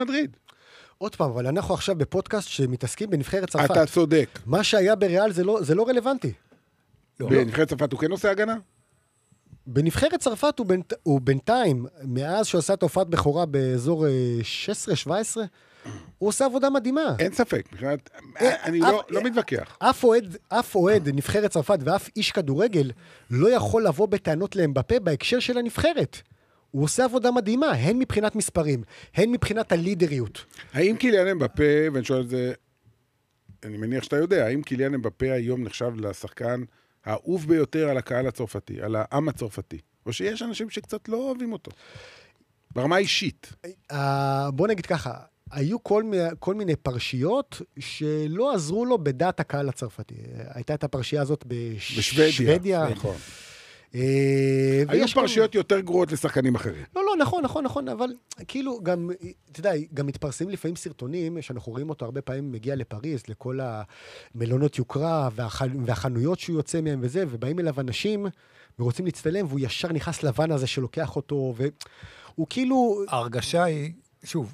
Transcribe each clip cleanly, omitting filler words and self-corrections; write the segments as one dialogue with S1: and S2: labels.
S1: מדריד.
S2: עוד פעם, אבל אנחנו עכשיו בפודקאסט שמתעסקים בנבחרת צרפת.
S1: אתה צודק.
S2: מה שהיה בריאל זה לא רלוונטי.
S1: בנבחרת צרפת הוא כן עושה הגנה?
S2: בנבחרת צרפת הוא בינתיים, מאז שהוא עשה תופעת בכורה באזור 16-17, הוא עושה עבודה מדהימה.
S1: אין ספק. אני לא מתווכח.
S2: אף אוהד נבחרת צרפת ואף איש כדורגל לא יכול לבוא בטענות לאמבפה בהקשר של הנבחרת. הוא עושה עבודה מדהימה, הן מבחינת מספרים, הן מבחינת הלידריות.
S1: האם קיליאן אמבפה, ואני שואל את זה, אני מניח שאתה יודע, האם קיליאן אמבפה היום נחשב לשחקן האהוב ביותר על הקהל הצרפתי, על העם הצרפתי? או שיש אנשים שקצת לא אוהבים אותו? ברמה אישית.
S2: בוא נגיד ככה, היו כל מיני פרשיות שלא עזרו לו בדעת הקהל הצרפתי. הייתה את הפרשייה הזאת בשוודיה.
S1: נכון. היו פרשיות יותר גרועות לשחקנים אחרים.
S2: לא, נכון, אבל כאילו גם, אתה יודע, גם מתפרסמים לפעמים סרטונים, שאנחנו רואים אותו הרבה פעמים מגיע לפריז, לכל המלונות יוקרה והחנויות שהוא יוצא מהם וזה, ובאים אליו אנשים ורוצים להצטלם, והוא ישר נכנס לבן הזה שלוקח אותו, והוא כאילו...
S3: ההרגשה היא, שוב,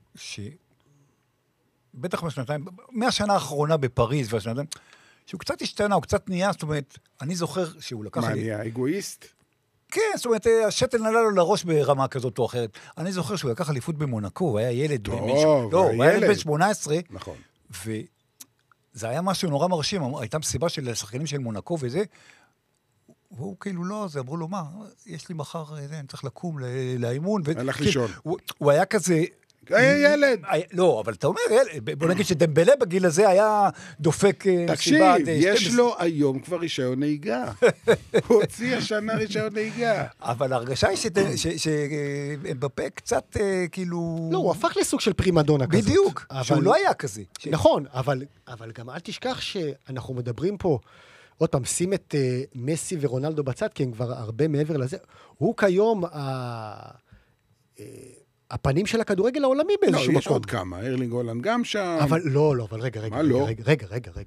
S3: בטח מהשנה האחרונה בפריז והשנתיים, שהוא קצת השתנה, הוא קצת נהיה, זאת אומרת, אני זוכר שהוא לקח...
S1: מה, נהיה אגואיסט?
S3: כן, זאת אומרת, השתן עלה לו לראש ברמה כזאת או אחרת. אני זוכר שהוא לקח אליפות במונקו, הוא היה ילד...
S1: טוב,
S3: הוא היה ילד בן 18.
S1: נכון.
S3: וזה היה משהו נורא מרשים, הייתה מסיבה של שחקנים של מונקו וזה, והוא כאילו לא, זה אמרו לו, מה, יש לי מחר, אני צריך לקום לאימון.
S1: הלך לישון.
S3: הוא היה כזה...
S1: ילד.
S3: לא, אבל אתה אומר, בוא נגיד שדמבלה בגיל הזה היה דופק...
S1: תקשיב, יש לו היום כבר רישיון נהיגה. הוא הוציא השנה רישיון נהיגה.
S3: אבל ההרגשה היא שבפה קצת כאילו...
S2: לא, הוא הפך לסוג של פרימדונה כזאת.
S3: בדיוק, שהוא לא היה כזה.
S2: נכון, אבל גם אל תשכח שאנחנו מדברים פה, עוד פעם, שים את מסי ורונלדו בצד, כי הם כבר הרבה מעבר לזה. הוא כיום הפנים של הכדורגל העולמי באיזשהו מקום.
S1: לא, יש עוד כמה, ארלינג הולנד גם שם.
S2: אבל לא, אבל רגע.
S1: מה לא?
S2: רגע.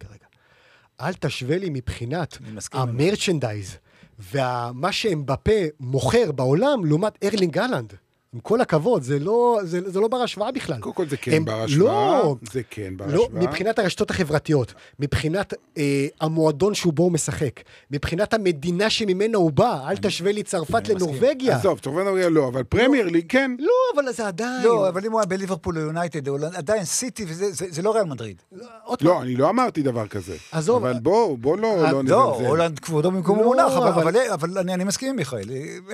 S2: אל תשווה לי מבחינת המרצ'נדייז, ומה שאמבפה מוכר בעולם, לעומת ארלינג הולנד. עם כל הכבוד, זה לא בר השוואה בכלל.
S1: קודם כל זה כן בר השוואה. זה כן בר השוואה.
S2: לא, מבחינת הרשתות החברתיות, מבחינת המועדון שהוא בו הוא משחק, מבחינת המדינה שממנה הוא בא, אל תשווה לי צרפת לנורווגיה.
S1: עזוב, צרפת לנורווגיה לא, אבל פרמייר ליג כן.
S2: לא, אבל זה עדיין.
S3: לא, אבל אם הוא היה בליברפול או יונייטד, עדיין סיטי, וזה לא ריאל מדריד.
S1: לא, אני לא אמרתי דבר כזה.
S2: עזוב.
S1: אבל בוא לא נזלזל.
S3: לא, הולנד כבודו במקום מונח, אבל אני מסכים עם מיכאל.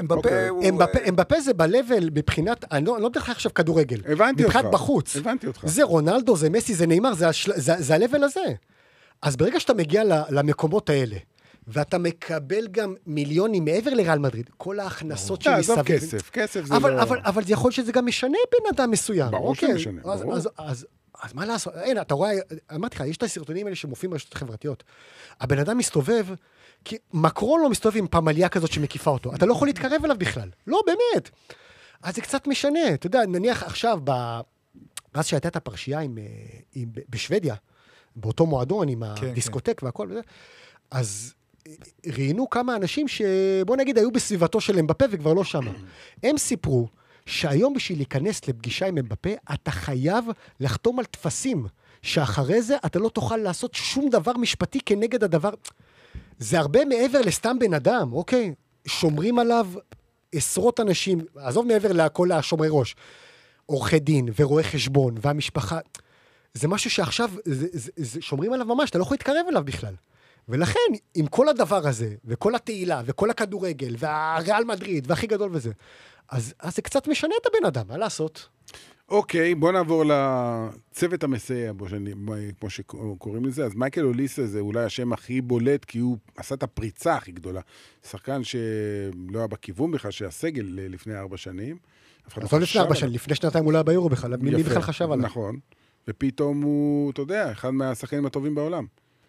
S2: אמבפה זה ב-level מבחינת, אני לא מדבר לך עכשיו כדורגל.
S1: הבנתי אותך.
S2: מבחינת בחוץ.
S1: הבנתי אותך.
S2: זה רונלדו, זה מסי, זה ניימר, זה ה-level הזה. אז ברגע שאתה מגיע למקומות האלה, ואתה מקבל גם מיליונים מעבר לריאל מדריד, כל ההכנסות שמסביב.
S1: כסף זה לא...
S2: אבל זה יכול שזה גם משנה בן אדם מסוים.
S1: ברור שמשנה, ברור.
S2: אז מה לעשות? אין, אתה רואה, אמרתי לך, יש את הסרטונים האלה שמופיעים ברשתות חברתיות. הבן אדם מסתובב, כי מקרון לא מסתובב עם פמליה כזאת שמקיפה אותו. אתה לא יכול להתקרב אליו בכלל. לא, באמת. אז זה קצת משנה. אתה יודע, נניח עכשיו, אז שהייתה את הפרשייה בשוודיה, באותו מועדון עם הדיסקוטק והכל וזה, אז ראינו כמה אנשים שבוא נגיד היו בסביבתו של אמבפה וכבר לא שם. הם סיפרו שהיום בשביל להיכנס לפגישה עם אמבפה, אתה חייב לחתום על תפסים, שאחרי זה אתה לא תוכל לעשות שום דבר משפטי כנגד הדבר. זה הרבה מעבר לסתם בן אדם, אוקיי? שומרים עליו עשרות אנשים, עזוב מעבר לכל השומרי ראש, עורכי דין ורואי חשבון והמשפחה, זה משהו שעכשיו זה שומרים עליו ממש, אתה לא יכול להתקרב אליו בכלל. ולכן, עם כל הדבר הזה, וכל התהילה, וכל הכדורגל, והריאל מדריד, והכי גדול וזה, אז זה קצת משנה את הבן אדם, מה לעשות?
S1: אוקיי, בוא נעבור לצוות המסייע, כמו שקוראים לזה. אז מייקל אוליסה זה אולי השם הכי בולט, כי הוא עשה את הפריצה הכי גדולה. שחקן שלא היה בכיוון בכלל, שהסגל לפני 4 שנים.
S2: אז לא לפני 4 שנים, לפני שנתיים הוא לא היה ביורו בכלל, מי בכלל חשב עליו?
S1: נכון, ופתאום הוא, אתה יודע, אחד מהשחקנים הטובים בעולם.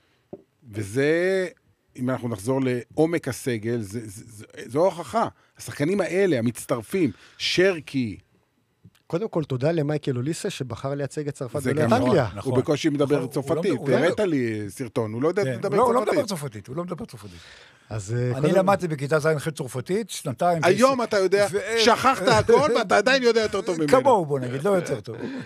S1: וזה, אם אנחנו נחזור לעומק הסגל, זו הוכחה. השחקנים האלה, המצטרפים, שרקי,
S2: קודם כל, תודה למייקל אוליסה, שבחר לייצג את צרפת
S1: ולא את אנגליה. הוא בקושי מדבר צרפתית. תראית לי סרטון, הוא לא יודע לדבר צרפתית.
S3: הוא לא מדבר צרפתית. אני למדתי בכיתה ז' ח' צרפתית, 2
S1: היום אתה יודע, שכחת הכל, ואתה עדיין יודע יותר טוב ממנו.
S3: כמוהו, בוא נגיד, לא יותר טוב.